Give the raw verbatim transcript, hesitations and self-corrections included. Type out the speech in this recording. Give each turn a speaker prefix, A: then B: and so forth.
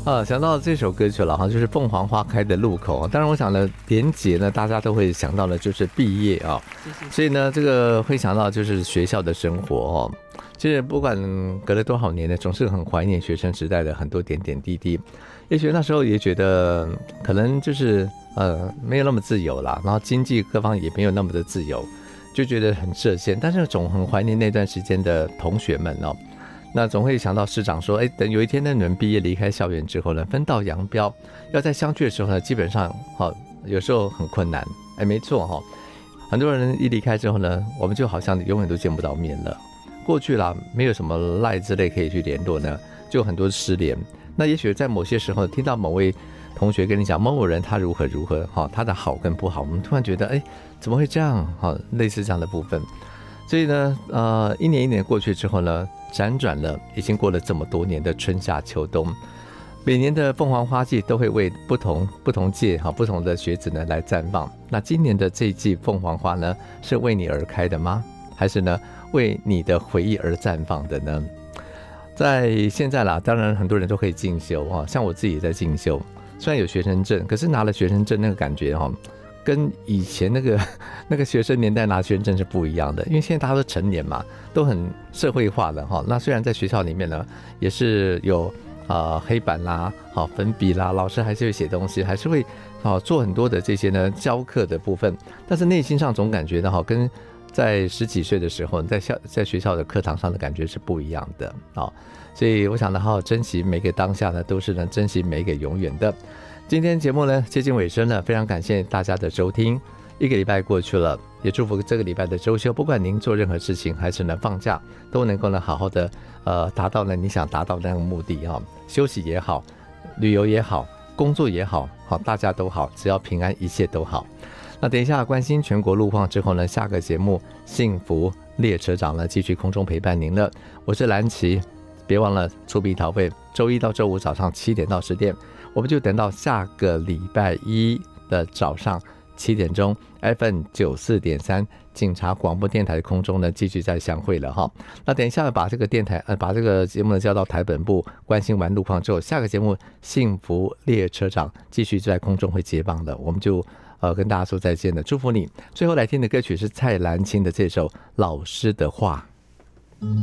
A: 啊，想到这首歌曲了哈，就是凤凰花开的路口。当然，我想呢，连结呢，大家都会想到的就是毕业啊，所以呢，这个会想到就是学校的生活哦。其实不管隔了多少年呢，总是很怀念学生时代的很多点点滴滴。也许那时候也觉得可能就是呃没有那么自由啦，然后经济各方也没有那么的自由，就觉得很设限。但是总很怀念那段时间的同学们哦。那总会想到师长说，哎，等有一天呢，你们毕业离开校园之后呢，分道扬镳，要再相聚的时候呢，基本上哈、哦，有时候很困难。哎，没错哈、哦，很多人一离开之后呢，我们就好像永远都见不到面了。过去啦，没有什么赖之类可以去联络呢，就很多失联。那也许在某些时候听到某位同学跟你讲某某人他如何如何哈、哦，他的好跟不好，我们突然觉得，哎，怎么会这样？哈、哦，类似这样的部分。所以呢，呃，一年一年过去之后呢，辗转了，已经过了这么多年的春夏秋冬，每年的凤凰花季都会为不同不同届哈不同的学子呢来绽放。那今年的这一季凤凰花呢，是为你而开的吗？还是呢为你的回忆而绽放的呢？在现在啦，当然很多人都可以进修哈，像我自己也在进修，虽然有学生证，可是拿了学生证那个感觉哈。跟以前那个那个学生年代拿学生证是不一样的，因为现在大家都成年嘛，都很社会化了哈。那虽然在学校里面呢，也是有呃黑板啦、好粉笔啦，老师还是会写东西，还是会好做很多的这些呢教课的部分，但是内心上总感觉到哈，跟在十几岁的时候在校在学校的课堂上的感觉是不一样的啊。所以我想呢，好好珍惜每个当下呢，都是能珍惜每个永远的。今天节目呢接近尾声了，非常感谢大家的收听。一个礼拜过去了，也祝福这个礼拜的周休，不管您做任何事情还是能放假，都能够呢好好的呃达到呢你想达到的那个目的哈、哦。休息也好，旅游也好，工作也好，好大家都好，只要平安，一切都好。那等一下关心全国路况之后呢，下个节目幸福列车长呢继续空中陪伴您了。我是蓝琪，别忘了出笔淘费，周一到周五早上七点到十点。我们就等到下个礼拜一的早上七点钟 F M 九十四点三 警察广播电台的空中呢继续再相会了哈。那等一下把这个电台呃把这个节目呢交到台本部，关心完路况之后，下个节目幸福列车长继续在空中会接棒的，我们就呃跟大家说再见了，祝福你。最后来听的歌曲是蔡澜清的这首《老师的话》。